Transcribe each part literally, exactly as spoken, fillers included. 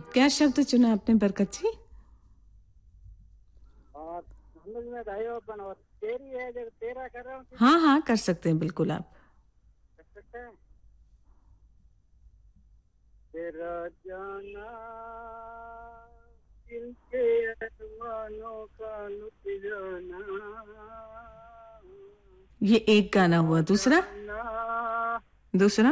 क्या शब्द चुना आपने बरकत जी? और समझ में आयो पण और तेरी है जब तेरा कर रहा हूँ हाँ हाँ कर सकते हैं बिल्कुल आप। कर सकते हैं। तेरा जाना दिल के अरमानों का लुट जाना। ये एक गाना हुआ। दूसरा जाना दूसरा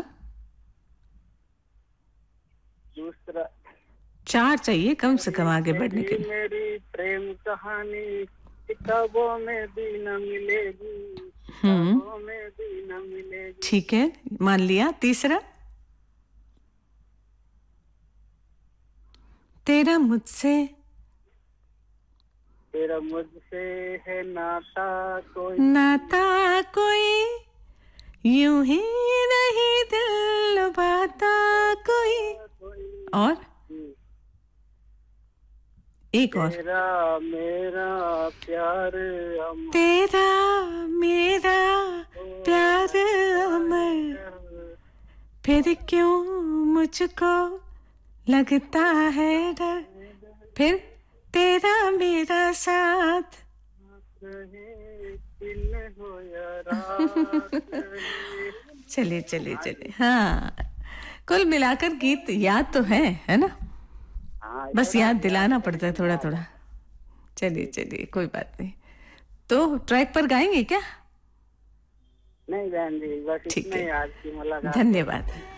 दूसरा चार चाहिए कम से कम तेरी आगे बढ़ने के तेरी लिए। मेरी प्रेम कहानी किताबों में भी न मिलेगी, हम्म किताबों में भी न मिलेगी। ठीक है मान लिया। तीसरा तेरा मुझसे तेरा मुझसे है नाता कोई, नाता कोई यूं ही नहीं दिल लुभाता कोई। कोई और एक और। तेरा मेरा प्यार अमर, तेरा मेरा प्यार अमर फिर क्यों मुझको लगता है डर। फिर तेरा मेरा साथ दिन हो या रात रहे। चलिए चलिए चलिए हाँ कुल मिलाकर गीत याद तो है है ना। हाँ बस थोड़ा याद याद दिलाना पड़ता है करके थोड़ा याद थोड़ा। है। चलिए जी जी। चलिए कोई बात नहीं। तो ट्रैक पर गाएंगे क्या? नहीं बहन जी बस ठीक इतना है ही आज की मुलाकात है। धन्यवाद।